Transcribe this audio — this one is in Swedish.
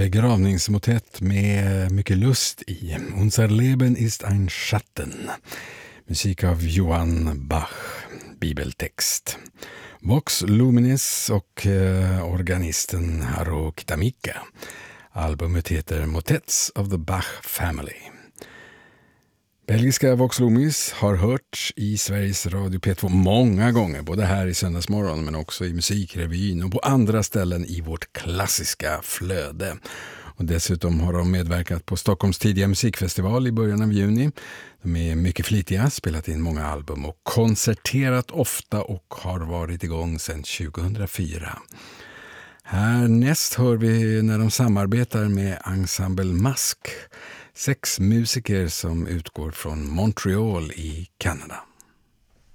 begravningsmotett med mycket lust i. Unser Leben ist ein Schatten. Musik av Johann Bach. Bibeltext. Vox Luminis och organisten Haro Kitamika. Albumet heter Motets of the Bach Family. Belgiska Vox Luminis har hörts i Sveriges Radio P2 många gånger, både här i Söndagsmorgon men också i Musikrevyn och på andra ställen i vårt klassiska flöde. Och dessutom har de medverkat på Stockholms tidiga musikfestival i början av juni. De är mycket flitiga, spelat in många album och konserterat ofta och har varit igång sedan 2004. Härnäst hör vi när de samarbetar med Ensemble Mask. 6 musiker som utgår från Montreal i Kanada.